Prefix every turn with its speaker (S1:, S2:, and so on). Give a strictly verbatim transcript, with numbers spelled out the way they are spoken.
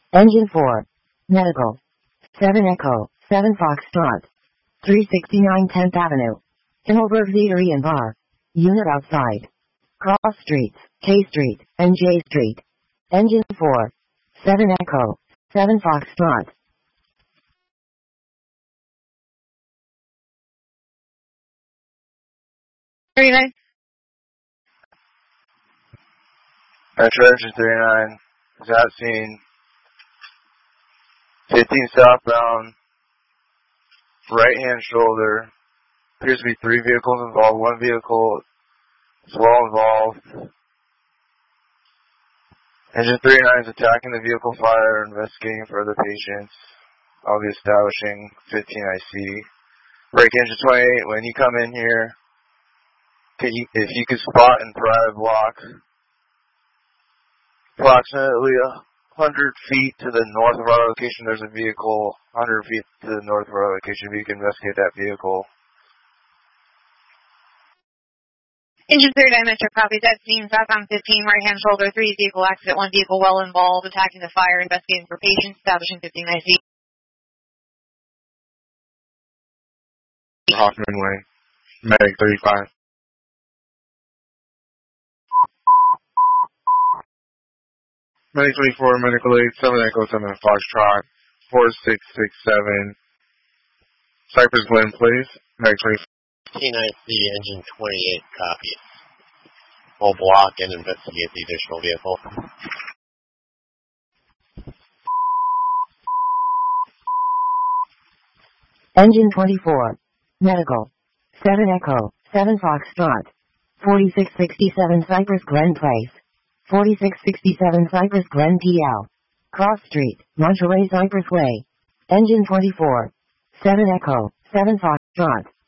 S1: Engine four. Medical. seven Echo, seven Foxtrot. three sixty-nine tenth Avenue. Himmelberg Eatery and Bar. Unit outside. Cross Streets, K Street, and J Street. Engine four. seven Echo, seven Foxtrot.
S2: thirty-nine.
S3: Metro Engine thirty-nine is at scene. fifteen southbound, right hand shoulder. Appears to be three vehicles involved. One vehicle is well involved. Engine thirty-nine is attacking the vehicle fire, investigating for other patients. I'll be establishing fifteen I C. Break engine twenty-eight, when you come in here, can you, if you could spot in private block, approximately a hundred feet to the north of our location, there's a vehicle. Hundred feet to the north of our location. If you can investigate that vehicle.
S2: Engine thirty-nine, Metro copies at scene, southbound fifteen, right hand shoulder, three vehicle accident, one vehicle well involved, attacking the fire, investigating for patients, establishing fifteen I C.
S3: Hoffman Way, Medic thirty-five. Medic twenty-four, Medical eight, seven Echo, seven Foxtrot, four six six seven. Cypress Glen, please. Medic twenty-four.
S4: fifteen I C, engine twenty-eight, copies. We'll block and investigate the additional vehicle.
S1: Engine twenty-four. Medical. seven Echo, seven Foxtrot. forty-six sixty-seven Cypress Glen Place. forty-six sixty-seven Cypress Glen P L. Cross Street, Monterey Cypress Way. Engine twenty-four. seven Echo, seven Foxtrot.